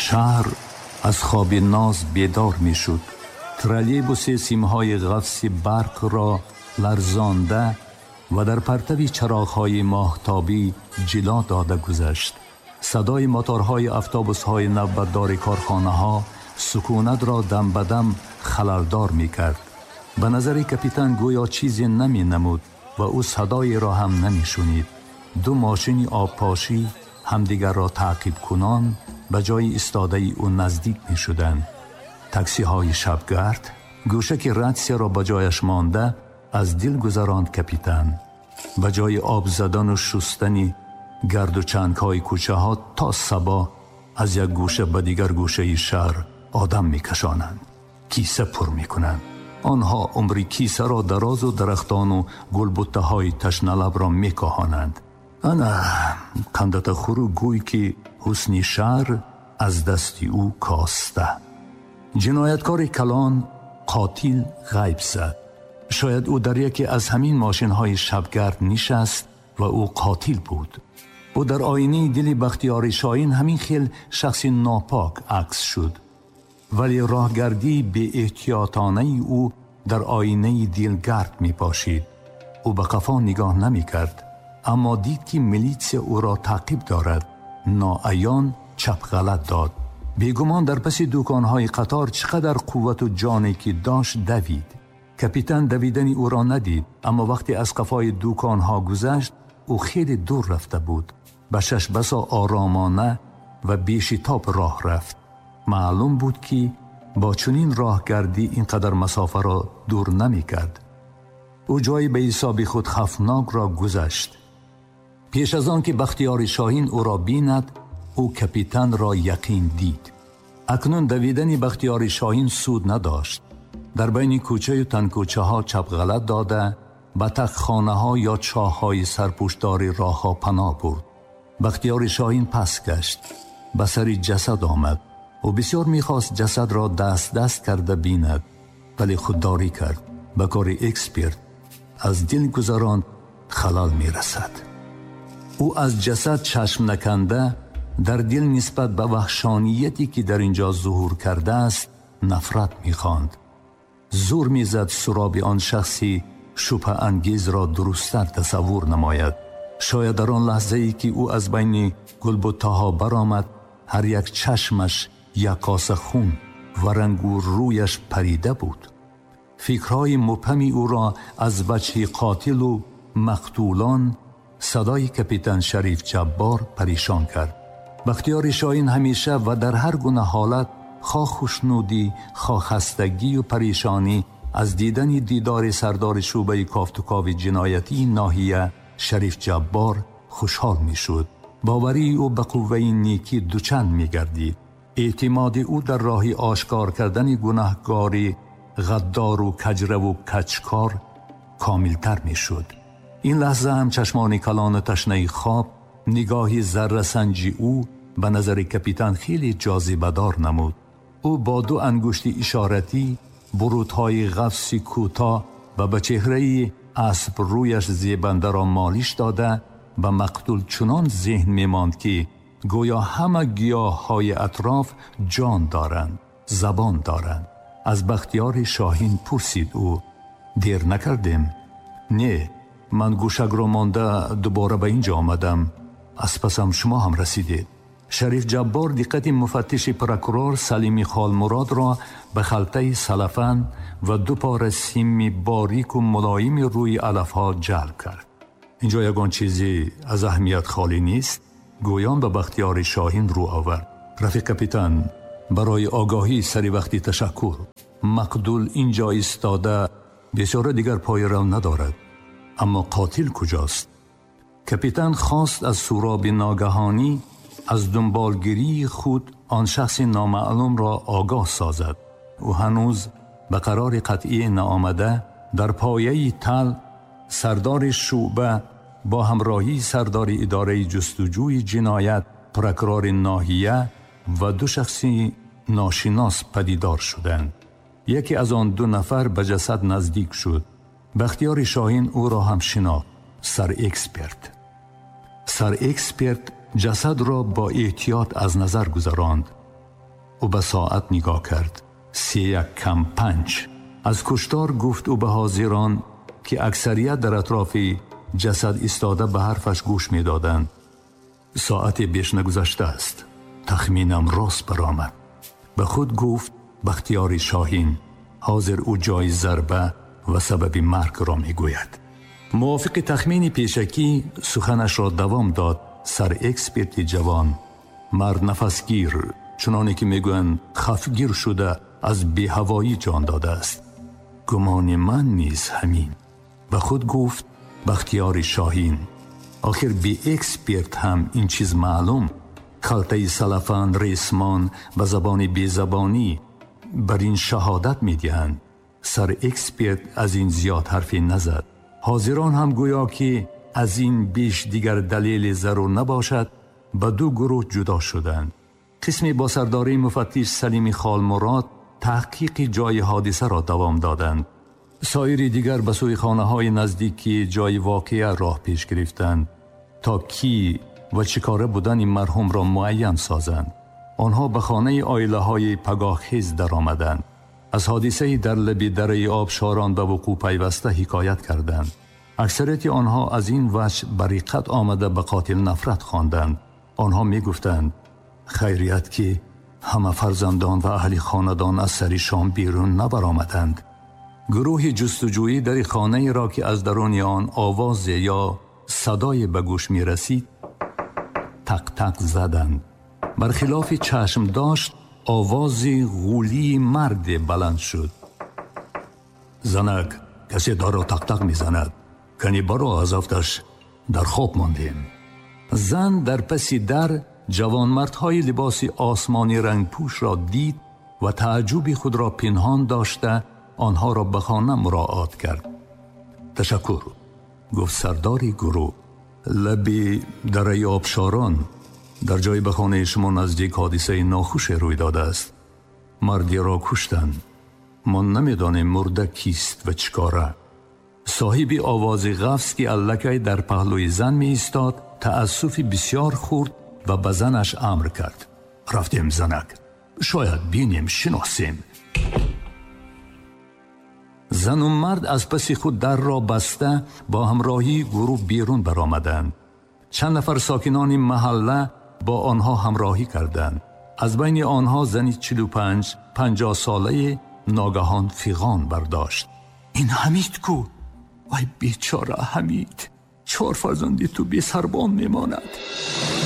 شهر از خواب ناز بیدار می شد. ترالیبوس سیمهای قفس برق را لرزانده و در پرتوی چراغ‌های ماهتابی جلا داده گذشت. صدای موتورهای اتوبوس‌های نوبتدار کارخانه‌ها سکونت را دم به دم خللدار می‌کرد. به نظر کاپیتان گویا چیزی نمی‌نمود و او صدایی را هم نمی‌شنید. دو ماشین آبپاشی همدیگر را تعقیب کنان به جای ایستاده او نزدیک می‌شدند. تاکسی‌های شبگرد گوشک رادسی را به جایش مانده از دل گذراند کاپیتان. به جای آب زدن و شستن گرد و چنگ‌های کوچه ها تا صبح از یک گوشه به دیگر گوشه شهر آدم می‌کشانند، کیسه پر می‌کنند. آنها عمری کیسه را دراز و درختان و گلبوته‌های تشنه‌لب را می‌کاهانند. انا کندت خورو گوی که حسن شهر از دست او کاسته. جنایتکار کلان قاتل غیب زد. شاید او در یکی از همین ماشین‌های شبگرد نشست و او قاتل بود. او در آینه دل بختیار شاهین همین خیل شخص ناپاک عکس شد، ولی راهگردی به احتیاطانه او در آینه دل گرد می پاشید. او به قفا نگاه نمی کرد، اما دید که میلیتس او را تعقیب دارد. ناعیان چپ غلط داد. بیگمان در پس دکان‌های قطار چقدر قوت و جانی که داشت دوید. کاپیتان دویدن او را ندید، اما وقتی از قفای دکان‌ها گذشت او خیلی دور رفته بود. بشش بسا آرامانه و بی‌شتاب راه رفت. معلوم بود که با چنین راهگردی اینقدر مسافه را دور نمی کرد. او جایی به حساب خود خفناک را گذشت. پیش از آن که بختیار شاهین او را بیند، او کاپیتان را یقین دید. اکنون دویدن بختیار شاهین سود نداشت. در بین کوچه و تنکوچه ها چپ غلط داده به تخخانه ها یا چاه های سرپوشدار راه ها پناه برد. بختیار شاهین پس گشت. به سر جسد آمد. او بسیار میخواست جسد را دست کرده بیند، ولی خودداری کرد. به کار اکسپرت از دل گذراند خلال میرسد. او از جسد چشم نکنده در دل نسبت به وحشانیتی که در اینجا ظهور کرده است نفرت میخواند. زور میزد سراب آن شخصی شبه انگیز را درست‌تر تصور نماید. شاید در آن لحظه ای که او از بین گلبوته‌ها برآمد، هر یک چشمش یک کاسه خون و رنگ و رویش پریده بود. فکرهای مبهمی او را از وجه قاتل و مقتولان صدای کاپیتان شریف جبار پریشان کرد. بختیار شاهین همیشه و در هر گونه حالت، خواه خوشنودی، خواه خستگی و پریشانی، از دیدن دیدار سردار شعبه کافتوکاو جنایتی ناحیه شریف جبار خوشحال می شد. باوری او به قوه نیکی دوچند می گردید. اعتماد او در راه آشکار کردن گناهکاری غدار و کجره و کچکار کاملتر می شد. این لحظه هم چشمان کلان تشنه خواب نگاهی ذره سنجی او به نظر کاپیتان خیلی جاذبه دار نمود. او با دو انگشت اشارتی برودهای قفس کوتاه و به چهره اسب رویش زیبنده را مالیش داده به مقتول چنان ذهن می‌ماند که گویا همه گیاه‌های اطراف جان دارند، زبان دارند. از بختیار شاهین پرسید او: دیر نکردیم؟ نه، من گوشک را مانده دوباره به اینجا آمدم. از پسم شما هم رسیدید. شریف جبار دقت مفتش پروکورور سلیمی خال مراد را به خلطه سلفن و دو پاره سیم باریک و ملایم روی علفها جلب کرد. اینجا یگان چیزی از اهمیت خالی نیست. گویان به بختیار شاهین رو آورد. رفیق کاپیتان، برای آگاهی سری وقتی تشکر. مقتول اینجا ایستاده، بسیار دیگر پای رو ندارد. اما قاتل کجاست؟ کاپیتان خواست از سراب ناگهانی از دنبالگیری خود آن شخص نامعلوم را آگاه سازد. او هنوز به قرار قطعی نآمده در پایه تل سردار شعبه با همراهی سردار اداره جستجوی جنایت، پروکورور ناحیه و دو شخصی ناشناس پدیدار شدند. یکی از آن دو نفر به جسد نزدیک شد. بختیار شاهین او را هم شناخت. سر اکسپرت جسد را با احتیاط از نظر گذراند. او به ساعت نگاه کرد. 3:05. از کشتار گفت او به حاضران که اکثریت در اطراف جسد ایستاده به حرفش گوش می دادند: ساعت بیش نگذشته است. تخمینم راست برآمد. به خود گفت بختیار شاهین حاضر او جای ضربه و سبب مرگ را می گوید. موافق تخمین پیشکی سخنش را دوام داد. سر اکسپرت جوان، مرد نفسگیر، چنانه که می گویند خفگیر شده از بی‌هوایی جان داده است. گمان من نیز همین. به خود گفت بختیار شاهین آخر بی اکسپرت هم این چیز معلوم. خلطه سلفان ریسمان به زبان بی زبانی بر این شهادت می دهند. سر اکسپرت از این زیاد حرفی نزد. حاضران هم گویا که از این بیش دیگر دلیل ضرور نباشد به دو گروه جدا شدند. قسمی با سرداری مفتش سلیم خالمراد تحقیق جای حادثه را دوام دادند. سایر دیگر به سوی خانه های نزدیکی جای واقعه راه پیش گرفتند تا کی و چکاره بودن مرحوم را معین سازند. آنها به خانه عائله های پگاهخیز در آمدند. از حادثه در لب دره آبشاران به وقوع پیوسته حکایت کردند. اکثریت آنها از این وجه بریقت آمده به قاتل نفرت خواندند. آنها می گفتند خیریت که همه فرزندان و اهل خاندان از سر شام بیرون نبرآمدند. گروه جستجویی در خانه را که از درون آن آواز یا صدای به گوش می رسید تق تق زدند. برخلاف چشم داشت آواز غولی مرد بلند شد. زنک کسی در را تق تق می زند. کنی برا از افتش در خواب ماندیم. زن در پس در جوانمردهای لباس آسمانی رنگ پوش را دید و تعجب خود را پنهان داشته آنها را به خانه مراعات کرد. تشکر، گفت سرداری گروه. لبی دره آبشاران در جای به خانه شما نزدیک حادثه ناخوش روی داده است. مردی را کشتند. ما نمیدانیم مرده کیست و چکاره. صاحب آواز غفص که الکی در پهلوی زن می ایستاد تأسف بسیار خورد و به زنش امر کرد: رفتیم زنک، شاید بینیم شناسیم. زن و مرد از پس خود در را بسته با همراهی گروه بیرون برآمدند. چند نفر ساکنان محله با آنها همراهی کردند. از بین آنها زنی 45-50 ساله ناگهان فیغان برداشت: این حمید کو؟ وای بیچاره حمید، 4 فرزندی تو بی سربان میماند.